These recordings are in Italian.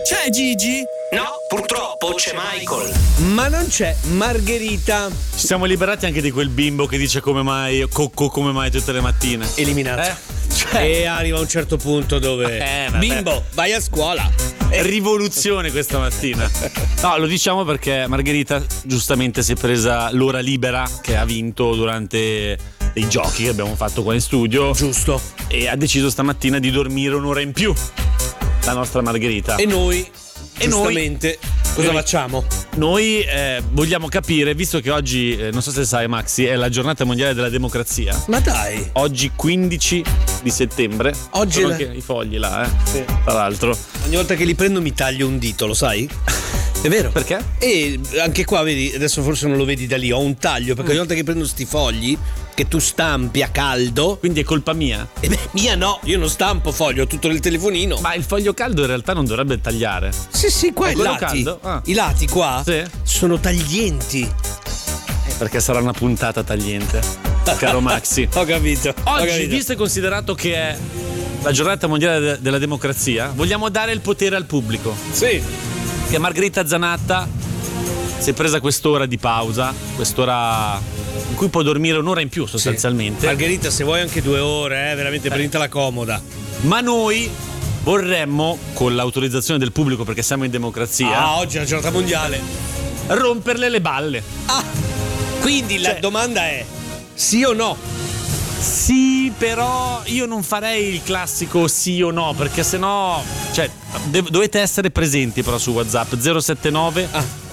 C'è Gigi? No, purtroppo c'è Michael. Ma non c'è Margherita. Ci siamo liberati anche di quel bimbo che dice come mai, Cocco come mai tutte le mattine. Eliminato. E arriva a un certo punto dove vabbè. bimbo, vai a scuola. Rivoluzione questa mattina. No, lo diciamo perché Margherita giustamente si è presa l'ora libera che ha vinto durante i giochi che abbiamo fatto qua in studio. Giusto. E ha deciso stamattina di dormire un'ora in più. La nostra Margherita. E noi, giustamente, cosa facciamo? Noi vogliamo capire, visto che oggi, non so se sai Maxi, è la giornata mondiale della democrazia. Ma dai. Oggi 15 di settembre. Oggi sono anche i fogli là, Sì. tra l'altro. Ogni volta che li prendo mi taglio un dito, lo sai? È vero. Perché? E anche qua, vedi, adesso forse non lo vedi da lì, ho un taglio, perché ogni volta che prendo sti fogli che tu stampi a caldo. Quindi è colpa mia. E beh, mia no, io non stampo foglio, ho tutto nel telefonino. Ma il foglio caldo in realtà non dovrebbe tagliare. Sì, qua È i quello lati. caldo? Ah. I lati qua Sì. sono taglienti. Perché sarà una puntata tagliente, caro Maxi. Ho capito. Oggi, visto e considerato che è la giornata mondiale della democrazia, vogliamo dare il potere al pubblico. Sì. Che Margherita Zanatta si è presa quest'ora di pausa, quest'ora in cui può dormire un'ora in più sostanzialmente. Margherita, se vuoi anche 2 ore, veramente prenditela comoda. Ma noi vorremmo, con l'autorizzazione del pubblico perché siamo in democrazia, Oggi è la giornata mondiale. romperle le balle. Quindi la domanda è sì o no? Sì, però io non farei il classico sì o no, perché sennò, cioè, dovete essere presenti però su WhatsApp 079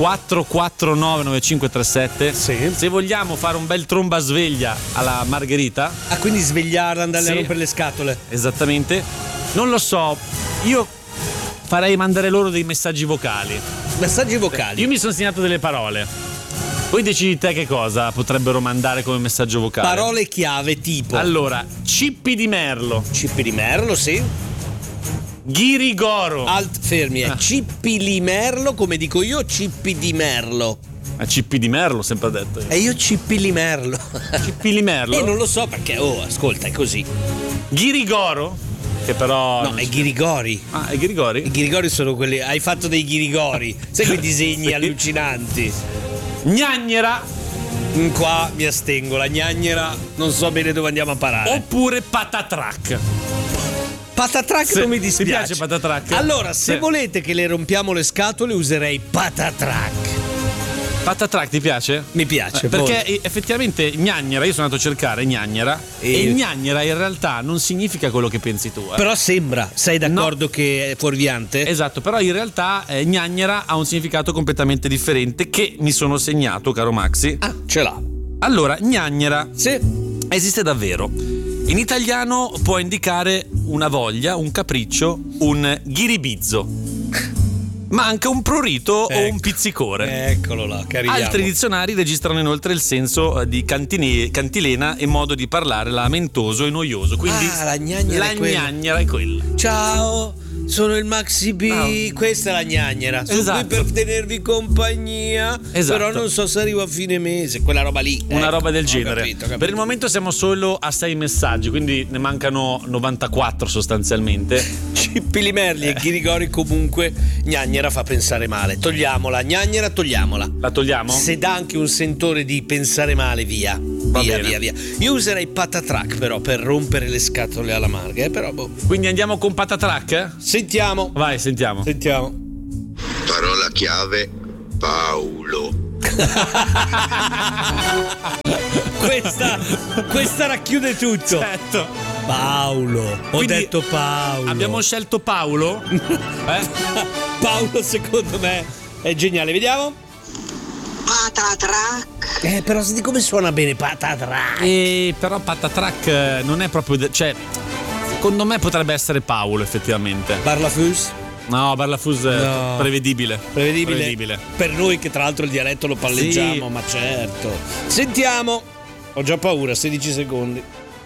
449 9537. Sì. Se vogliamo fare un bel tromba sveglia alla Margherita. Quindi svegliarla, andarle Sì. a rompere le scatole. Esattamente. Non lo so, io farei mandare loro dei messaggi vocali. Messaggi vocali. Io mi sono segnato delle parole. Poi decidi te che cosa potrebbero mandare come messaggio vocale. Parole chiave tipo. Allora, Cippi di Merlo. Cippi di Merlo, sì. Ghirigoro. Fermi, Cippi di Merlo, come dico io, Cippi di Merlo. Cippi di Merlo, sempre detto. E io Cippi di Merlo. Cippi di Merlo. Non lo so perché, ascolta, è così. Ghirigoro, che però... No, è Ghirigori. È Ghirigori? I Ghirigori sono quelli. Hai fatto dei Ghirigori. Sai quei disegni Sì. allucinanti. Gnagnera. Qua mi astengo, la gnagnera non so bene dove andiamo a parare. Oppure Patatrack. Patatrack Sì. non mi dispiace. Ti piace Patatrack? Allora, se Sì. volete che le rompiamo le scatole, userei Patatrack. Patatrack ti piace? Mi piace. Perché molto. effettivamente gnagnera, io sono andato a cercare gnagnera e gnagnera in realtà non significa quello che pensi tu. Però sembra, sei d'accordo che è fuorviante? Esatto, però in realtà gnagnera ha un significato completamente differente che mi sono segnato, caro Maxi. Ce l'ha. Allora, gnagnera Sì. esiste davvero. In italiano può indicare una voglia, un capriccio, un ghiribizzo, ma anche un prurito o un pizzicore. Eccolo là, che arriviamo. Altri dizionari registrano inoltre il senso di cantilena e modo di parlare lamentoso e noioso. Quindi la gnagnera è quella. gnagnera è quella. Ciao, sono il Maxi B. Questa è la gnagnera. Sono Esatto. qui per tenervi compagnia. Esatto. Però non so se arrivo a fine mese. Quella roba lì. Una roba del Ho genere. capito. Per il momento siamo solo a 6 messaggi, quindi ne mancano 94 sostanzialmente. Cippi Limerli e Ghirigori comunque gnagnera fa pensare male. Togliamola, gnagnera, togliamola. La togliamo? Se dà anche un sentore di pensare male, via. Via. Io userei Patatrack però per rompere le scatole alla Marga, però boh. Quindi andiamo con Patatrack? Sentiamo. Vai, sentiamo. Parola chiave Paolo. Questa racchiude tutto. Certo. Paolo. Quindi detto Paolo. Abbiamo scelto Paolo? Paolo secondo me è geniale. Vediamo. Patatrack. Però senti come suona bene Patatrack. Però Patatrack non è proprio... cioè, secondo me potrebbe essere Paolo effettivamente. Barlafus? No, Barlafus No. Prevedibile. Per noi che tra l'altro il dialetto lo palleggiamo, Sì. ma certo. Sentiamo. Ho già paura, 16 secondi.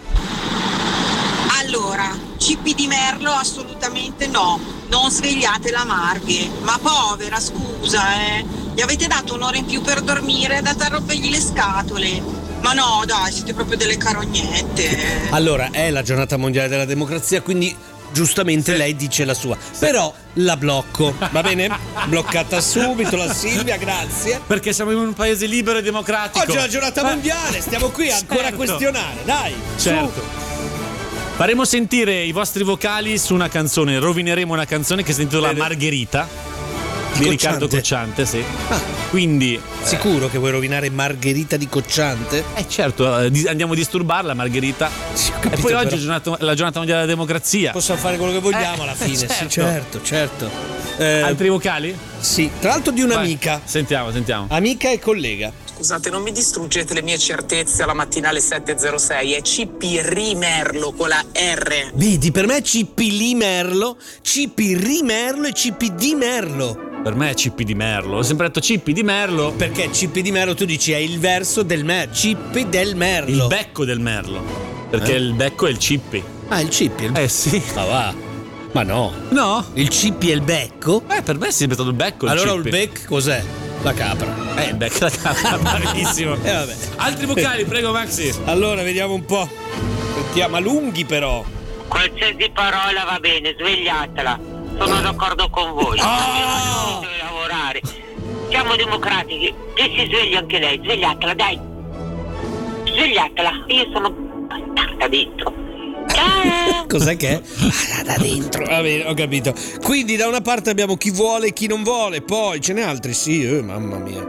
Allora, Cippi di Merlo assolutamente no. Non svegliate la Marghe. Ma povera, scusa, Gli avete dato un'ora in più per dormire, andate a rompergli le scatole. Ma no, dai, siete proprio delle carognette. Allora, è la giornata mondiale della democrazia, quindi giustamente lei dice la sua. Però la blocco, va bene? Bloccata subito la Silvia, grazie. Perché siamo in un paese libero e democratico. Oggi è la giornata mondiale, stiamo qui ancora a questionare, dai. Certo. Faremo sentire i vostri vocali su una canzone, rovineremo una canzone che si intitola Margherita di Riccardo Cocciante, sì. Quindi sicuro che vuoi rovinare Margherita di Cocciante? Certo, andiamo a disturbarla Margherita. Sì, ho capito, e poi oggi però è la giornata mondiale della democrazia. possiamo fare quello che vogliamo alla fine. Certo. Sì, certo. Altri vocali? Sì, tra l'altro di un'amica. Sentiamo. Amica e collega. Scusate, non mi distruggete le mie certezze alla mattinale 7.06, è CP Rimerlo con la R. Vedi, per me è CP Merlo, CP Rimerlo e CP di Merlo. Per me è CP di Merlo. Ho sempre detto CP di Merlo. Perché CP di Merlo tu dici è il verso del CP del Merlo. Il becco del Merlo. Perché il becco è il cippi. Ah, il CP. Sì. Ma va. Ma no. No? Il CP è il becco? Per me è sempre stato il becco. Allora il il bec cos'è? La capra. Il becco la capra. Bravissimo. Vabbè. Altri vocali, prego Maxi. Allora, vediamo un po'. Sentiamo, ma lunghi però. Qualsiasi parola va bene, svegliatela. Sono d'accordo con voi. Deve lavorare. Siamo democratici. Che si sveglia anche lei. Svegliatela, dai. Svegliatela. Io sono da dentro. Cos'è che è? Da dentro. Va bene, ho capito. Quindi da una parte abbiamo chi vuole e chi non vuole. Poi ce n'è altri, sì, mamma mia.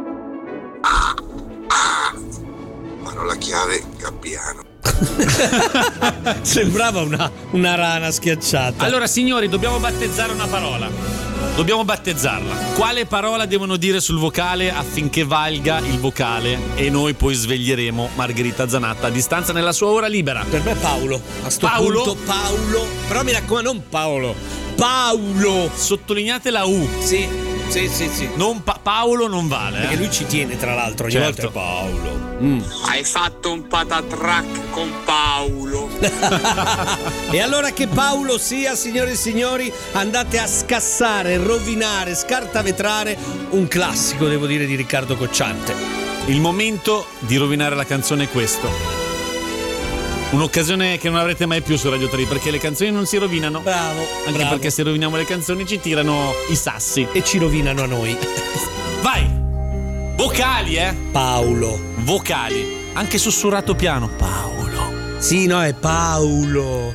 Parola chiave, Gabbiano. Sembrava una rana schiacciata. Allora signori, dobbiamo battezzare una parola. Dobbiamo battezzarla. Quale parola devono dire sul vocale affinché valga il vocale e noi poi sveglieremo Margherita Zanatta a distanza nella sua ora libera? Per me Paolo. A sto Paolo? punto Paolo. Però mi raccomando, non Paolo. Paolo. Sottolineate la U. Sì. Non Paolo non vale. Perché lui ci tiene, tra l'altro, ogni volta è Paolo. Hai fatto un patatrack con Paolo. E allora che Paolo sia, signore e signori, andate a scassare, rovinare, scartavetrare un classico, devo dire, di Riccardo Cocciante. Il momento di rovinare la canzone è questo. Un'occasione che non avrete mai più su Radio 3, perché le canzoni non si rovinano. Bravo. Anche perché se roviniamo le canzoni ci tirano i sassi. E ci rovinano a noi. Vai! Vocali, Paolo. Vocali. Anche sussurrato piano. Paolo. Sì, no, è Paolo.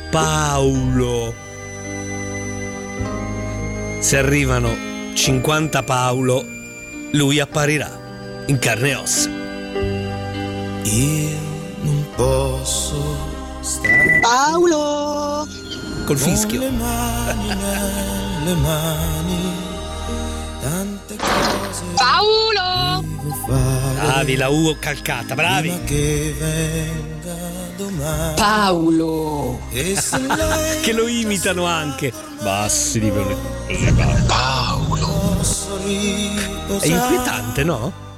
Se arrivano 50 Paolo, lui apparirà in carne e ossa. Io non posso stare Paolo! Col fischio. con le mani nelle mani, tante cose Paolo! devo fare. Bravi, la U calcata, bravi. Prima che venga domani. Paolo! E se lei Che lo imitano anche. Bassi di posso riposare. È inquietante, no?